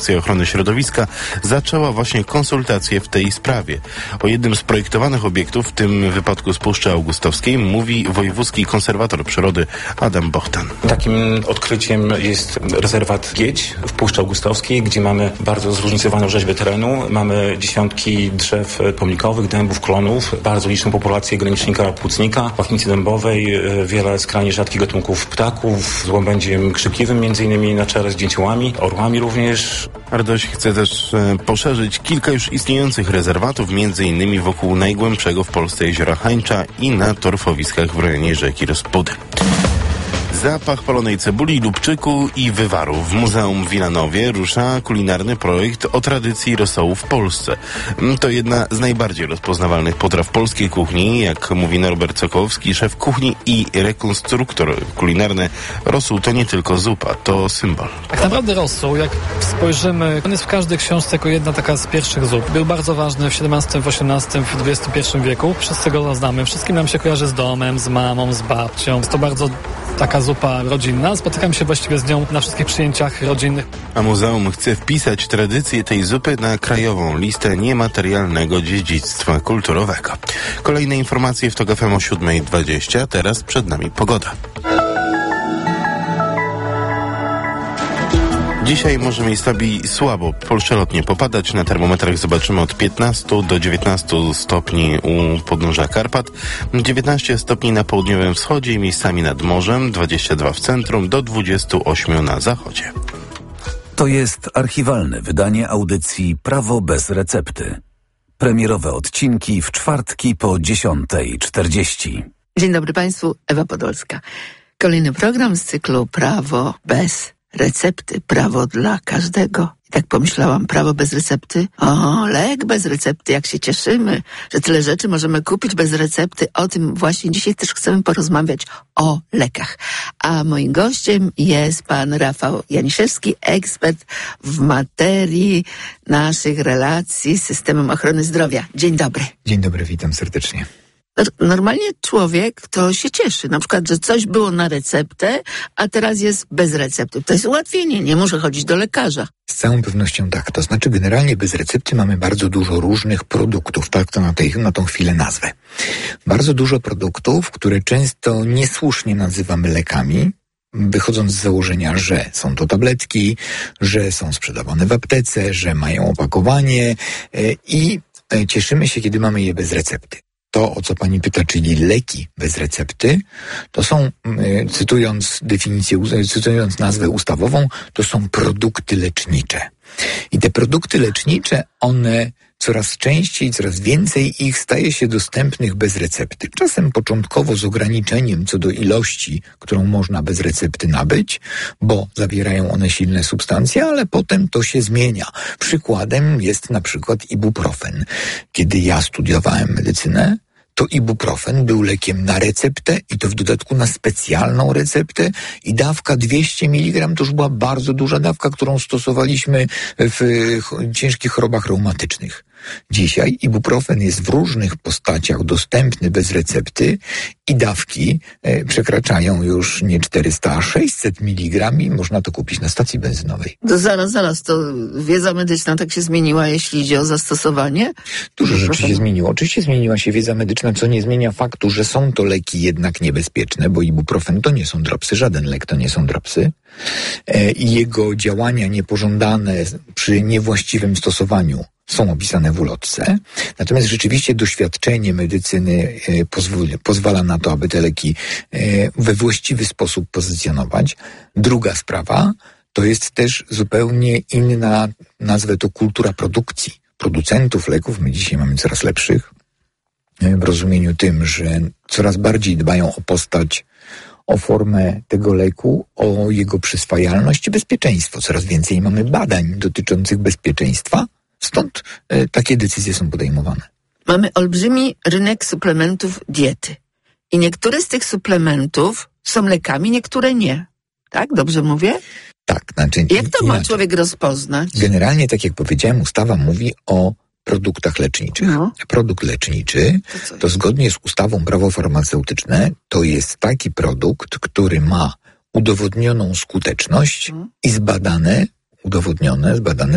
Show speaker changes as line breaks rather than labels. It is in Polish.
Inspekcja Ochrony Środowiska zaczęła właśnie konsultacje w tej sprawie. O jednym z projektowanych obiektów, w tym wypadku z Puszczy Augustowskiej, mówi wojewódzki konserwator przyrody Adam Bohdan.
Takim odkryciem jest rezerwat Giedź w Puszczy Augustowskiej, gdzie mamy bardzo zróżnicowaną rzeźbę terenu. Mamy dziesiątki drzew pomnikowych, dębów, klonów, bardzo liczną populację granicznika płucnika, łachnicy dębowej, wiele skrajnie rzadkich gatunków ptaków, z łabędziem krzypliwym między innymi na czele, z dzięciołami, orłami również.
RDOŚ chce też poszerzyć kilka już istniejących rezerwatów, między innymi wokół najgłębszego w Polsce jeziora Hańcza i na torfowiskach w rejonie rzeki Rozpudy. Zapach palonej cebuli, lubczyku i wywaru. W Muzeum w Wilanowie rusza kulinarny projekt o tradycji rosołu w Polsce. To jedna z najbardziej rozpoznawalnych potraw polskiej kuchni. Jak mówi Norbert Sokołowski, szef kuchni i rekonstruktor kulinarny, rosół to nie tylko zupa, to symbol.
Tak naprawdę rosół, jak spojrzymy, on jest w każdej książce jako jedna taka z pierwszych zup. Był bardzo ważny w XVII, w XVIII, w XXI wieku. Wszyscy go znamy. Wszystkim nam się kojarzy z domem, z mamą, z babcią. Jest to bardzo taka zupa rodzinna. Spotykam się właściwie z nią na wszystkich przyjęciach rodzinnych.
A muzeum chce wpisać tradycję tej zupy na krajową listę niematerialnego dziedzictwa kulturowego. Kolejne informacje w TOK FM o 7:20. Teraz przed nami pogoda. Dzisiaj może miejscami słabo przelotnie popadać. Na termometrach zobaczymy od 15 do 19 stopni u podnóża Karpat, 19 stopni na południowym wschodzie i miejscami nad morzem, 22 w centrum, do 28 na zachodzie.
To jest archiwalne wydanie audycji Prawo bez recepty. Premierowe odcinki w czwartki po 10:40.
Dzień dobry Państwu, Ewa Podolska. Kolejny program z cyklu Prawo bez recepty, prawo dla każdego. I tak pomyślałam, prawo bez recepty? O, lek bez recepty, jak się cieszymy, że tyle rzeczy możemy kupić bez recepty. O tym właśnie dzisiaj też chcemy porozmawiać, o lekach. A moim gościem jest pan Rafał Janiszewski, ekspert w materii naszych relacji z systemem ochrony zdrowia. Dzień dobry.
Dzień dobry, witam serdecznie.
Normalnie człowiek to się cieszy, na przykład, że coś było na receptę, a teraz jest bez recepty. To jest ułatwienie, nie muszę chodzić do lekarza.
Z całą pewnością tak. To znaczy generalnie bez recepty mamy bardzo dużo różnych produktów, tak to na tą chwilę nazwę. Bardzo dużo produktów, które często niesłusznie nazywamy lekami, wychodząc z założenia, że są to tabletki, że są sprzedawane w aptece, że mają opakowanie i cieszymy się, kiedy mamy je bez recepty. To, o co pani pyta, czyli leki bez recepty, to są, cytując definicję, cytując nazwę ustawową, to są produkty lecznicze. I te produkty lecznicze, one coraz częściej, coraz więcej ich staje się dostępnych bez recepty. Czasem początkowo z ograniczeniem co do ilości, którą można bez recepty nabyć, bo zawierają one silne substancje, ale potem to się zmienia. Przykładem jest na przykład ibuprofen. Kiedy ja studiowałem medycynę, to ibuprofen był lekiem na receptę i to w dodatku na specjalną receptę i dawka 200 mg to już była bardzo duża dawka, którą stosowaliśmy w ciężkich chorobach reumatycznych. Dzisiaj ibuprofen jest w różnych postaciach dostępny bez recepty i dawki przekraczają już nie 400, a 600 mg i można to kupić na stacji benzynowej.
To zaraz, to wiedza medyczna tak się zmieniła, jeśli idzie o zastosowanie?
Dużo rzeczy się zmieniło. Oczywiście zmieniła się wiedza medyczna, co nie zmienia faktu, że są to leki jednak niebezpieczne, bo ibuprofen to nie są dropsy, żaden lek to nie są dropsy. I jego działania niepożądane przy niewłaściwym stosowaniu są opisane w ulotce. Natomiast rzeczywiście doświadczenie medycyny pozwala na to, aby te leki we właściwy sposób pozycjonować. Druga sprawa to jest też zupełnie inna, nazwę to kultura produkcji. Producentów leków, my dzisiaj mamy coraz lepszych, w rozumieniu tym, że coraz bardziej dbają o postać, o formę tego leku, o jego przyswajalność i bezpieczeństwo. Coraz więcej mamy badań dotyczących bezpieczeństwa, stąd takie decyzje są podejmowane.
Mamy olbrzymi rynek suplementów diety. I niektóre z tych suplementów są lekami, niektóre nie. Tak? Dobrze mówię?
Tak. Znaczy,
jak to ma człowiek rozpoznać?
Generalnie, tak jak powiedziałem, ustawa mówi o produktach leczniczych. No. Produkt leczniczy to zgodnie z ustawą prawo farmaceutyczne to jest taki produkt, który ma udowodnioną skuteczność i zbadane